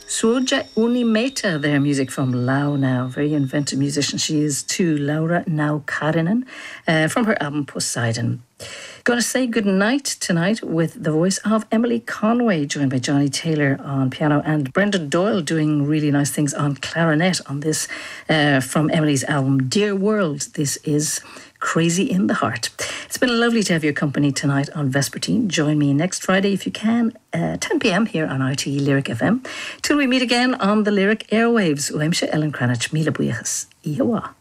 Suoja Unimeta, their music from Lau Now, very inventive musician she is too, Laura Naukarinen, from her album Poseidon. Going to say good night tonight with the voice of Emily Conway, joined by Johnny Taylor on piano and Brendan Doyle doing really nice things on clarinet on this from Emily's album Dear World. This is Crazy in the Heart. It's been lovely to have your company tonight on Vespertine. Join me next Friday if you can, 10 p.m. here on RTE Lyric FM. Till we meet again on the Lyric Airwaves. Uaimse Ellen Cranach, Mila Buyachas. Ihawa.